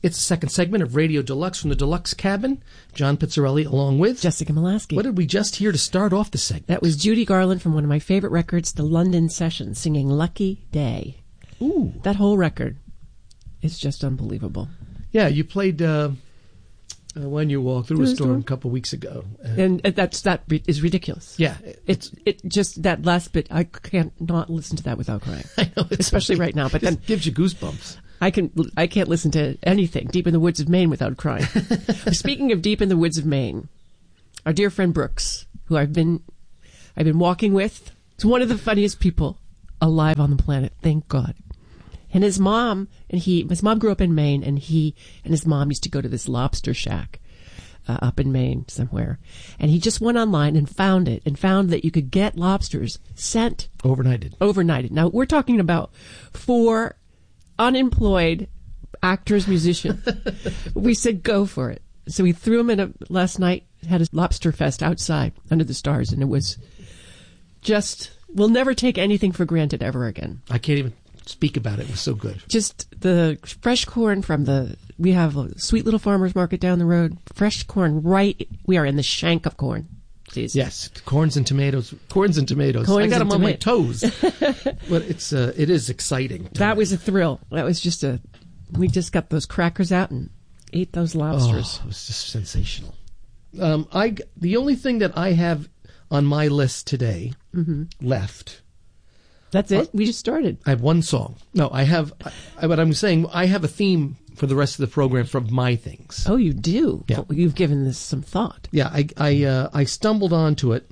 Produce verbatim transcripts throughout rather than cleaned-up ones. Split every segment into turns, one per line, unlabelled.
It's the second segment of Radio Deluxe from the Deluxe Cabin. John Pizzarelli along with
Jessica Molaski.
What did we just hear to start off the segment?
That was Judy Garland from one of my favorite records, The London Sessions, singing Lucky Day.
Ooh.
That whole record is just unbelievable.
Yeah, you played uh, uh, When You Walk Through, Through a Storm, storm a couple weeks ago. Uh,
and that's that is ridiculous.
Yeah.
It's it just that last bit, I can't not listen to that without crying.
I know. It's
especially right now. But then
it gives you goosebumps.
I can I can't listen to anything Deep in the Woods of Maine without crying. Speaking of Deep in the Woods of Maine, our dear friend Brooks, who I've been I've been walking with, is one of the funniest people alive on the planet. Thank God. And his mom and he his mom grew up in Maine, and he and his mom used to go to this lobster shack uh, up in Maine somewhere. And he just went online and found it and found that you could get lobsters sent
overnighted.
Overnighted. Now we're talking about four unemployed actors, musicians. We said go for it. So we threw him in a, last night, had a lobster fest outside under the stars, and it was just, we'll never take anything for granted ever again.
I can't even speak about it. It was so good.
Just the fresh corn from the, we have a sweet little farmer's market down the road. Fresh corn right, we are in the shank of corn. Jeez.
Yes, corns and tomatoes. Corns and tomatoes.
Corns
I got them on
toma-
my toes. But it's uh, it is exciting.
That was a thrill. That was just a, we just got those crackers out and ate those lobsters.
Oh, it was just sensational. Um, I, the only thing that I have on my list today mm-hmm. left.
That's it?
Uh,
we just started.
I have one song. No, I have, I, but I'm saying I have a theme for the rest of the program from my things.
Oh, you do?
Yeah.
You've given this some thought.
Yeah, I I, uh, I stumbled onto it.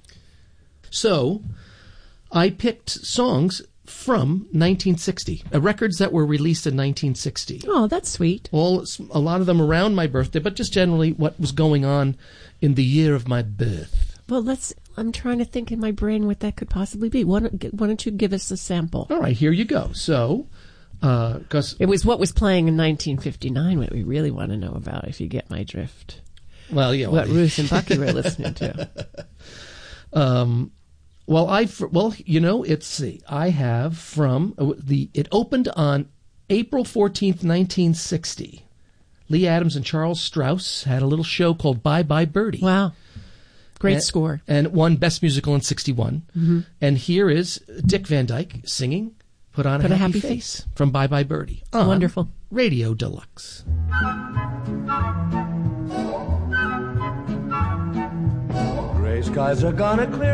So I picked songs from nineteen sixty, uh, records that were released in nineteen sixty.
Oh, that's sweet.
All a lot of them around my birthday, but just generally what was going on in the year of my birth.
Well, let's. I'm trying to think in my brain what that could possibly be. Why don't, why don't you give us a sample?
All right, here you go. So. Uh, cause
it was what was playing in nineteen fifty-nine what we really want to know about, if you get my drift.
Well, yeah.
What
well,
Ruth and Bucky were listening to.
Um, well, I well, you know, it's see, I have from uh, the. It opened on April fourteenth, nineteen sixty. Lee Adams and Charles Strauss had a little show called Bye Bye Birdie.
Wow, great
and,
score,
and it won Best Musical in sixty-one. Mm-hmm. And here is Dick Van Dyke singing. Put on
Put
a,
a
happy,
happy
face.
face
From Bye Bye Birdie. On
Wonderful.
Radio Deluxe.
Gray skies are gonna clear